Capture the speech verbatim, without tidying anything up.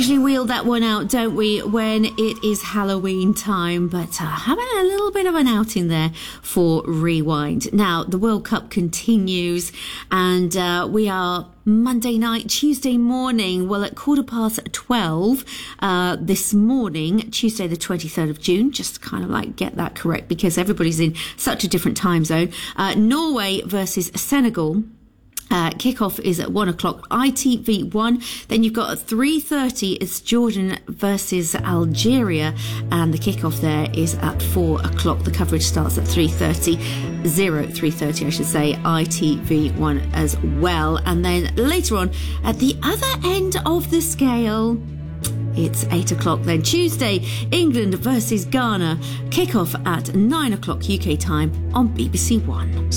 usually wheel that one out, don't we, when it is Halloween time, but uh, having a little bit of an outing there for Rewind. Now, the World Cup continues, and uh, we are Monday night, Tuesday morning, well, at quarter past twelve uh, this morning, Tuesday the twenty-third of June, just to kind of like get that correct because everybody's in such a different time zone. Uh, Norway versus Senegal. Uh, kickoff is at one o'clock, I T V one. Then you've got at three thirty, it's Jordan versus Algeria, and the kickoff there is at four o'clock. The coverage starts at three thirty, zero three thirty, I should say, I T V one as well. And then later on, at the other end of the scale, it's eight o'clock then. Tuesday, England versus Ghana. Kickoff at nine o'clock U K time on B B C One.